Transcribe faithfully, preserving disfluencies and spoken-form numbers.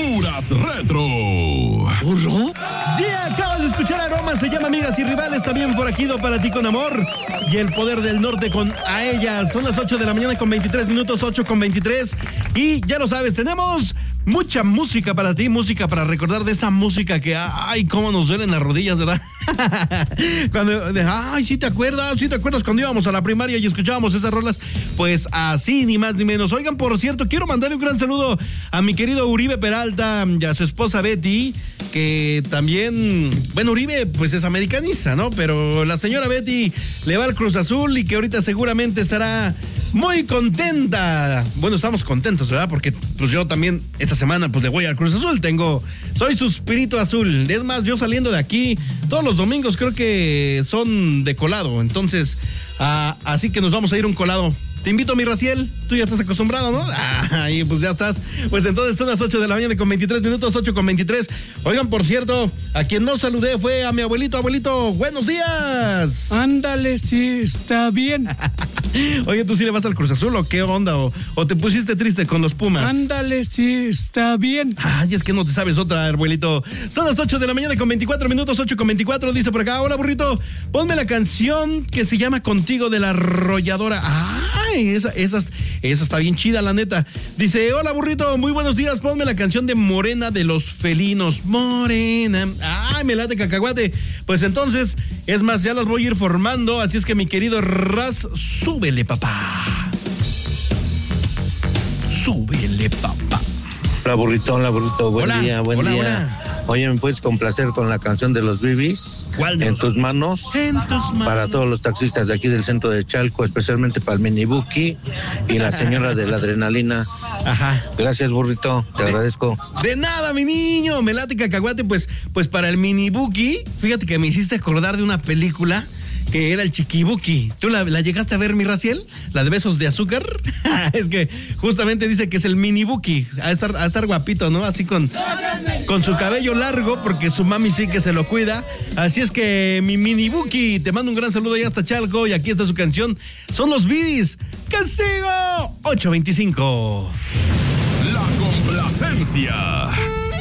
Honduras Retro. ¿Burro? Ya acabas de escuchar Aroma, se llama Amigas y Rivales, también forajido para ti con amor. Y El Poder del Norte con A Ellas. Son las ocho de la mañana con veintitrés minutos, ocho con veintitrés. Y ya lo sabes, tenemos mucha música para ti, música para recordar de esa música que, ay, cómo nos duelen las rodillas, ¿verdad? Cuando, ay, sí te acuerdas, sí te acuerdas cuando íbamos a la primaria y escuchábamos esas rolas. Pues así, ni más ni menos. Oigan, por cierto, quiero mandarle un gran saludo a mi querido Uribe Peralta y a su esposa Betty, que también, bueno, Uribe pues es americanista, ¿no? Pero la señora Betty le va al Cruz Azul y que ahorita seguramente estará muy contenta. Bueno, estamos contentos, ¿verdad? Porque pues yo también esta semana pues le voy al Cruz Azul, tengo, soy Suspirito Azul. Es más, yo saliendo de aquí todos los domingos creo que son de colado, entonces, uh, así que nos vamos a ir un colado. Te invito, mi Raciel, tú ya estás acostumbrado, ¿no? Ah, y pues ya estás. Pues entonces son las ocho de la mañana con veintitrés minutos, ocho con veintitrés. Oigan, por cierto, a quien no saludé fue a mi abuelito. Abuelito, buenos días. Ándale, sí, está bien. Oye, ¿tú sí le vas al Cruz Azul o qué onda? ¿O, o te pusiste triste con los Pumas? Ándale, sí, está bien. Ay, es que no te sabes otra, abuelito. Son las ocho de la mañana con veinticuatro minutos, ocho con veinticuatro. Dice por acá, hola, burrito, ponme la canción que se llama Contigo de La Arrolladora. Ay, esa, esa, esa está bien chida, la neta. Dice, hola, burrito, muy buenos días, ponme la canción de Morena de los Felinos. Morena. Ay, me late cacahuate. Pues entonces, es más, ya las voy a ir formando, así es que mi querido Raz, súbele, papá. Súbele, papá. Hola, burrito, hola, burrito, buen hola, día, buen hola, día. Hola. Oye, ¿me puedes complacer con la canción de los Bibis? ¿Cuál de En los... tus manos. En tus manos. Para todos los taxistas de aquí del centro de Chalco, especialmente para el Minibuki y la señora de la adrenalina. Ajá. Gracias, burrito, te de, agradezco. De nada, mi niño, me late cacahuate, pues, pues para el Minibuki, fíjate que me hiciste acordar de una película que era el Chiquibuki. ¿Tú la, la llegaste a ver, mi Raciel? ¿La de Besos de Azúcar? Es que justamente dice que es el Minibuki. A estar, a estar guapito, ¿no? Así con, con su cabello largo, porque su mami sí que se lo cuida. Así es que, mi Minibuki, te mando un gran saludo allá hasta Chalco y aquí está su canción. Son los Bibis. ¡Castigo! ocho veinticinco. La complacencia.